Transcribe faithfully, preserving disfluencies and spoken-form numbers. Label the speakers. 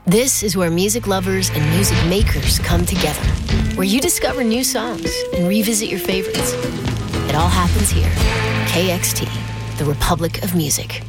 Speaker 1: This is where music lovers and music makers come together, where you discover new songs and revisit your favorites. It all happens here. K X T, the Republic of Music.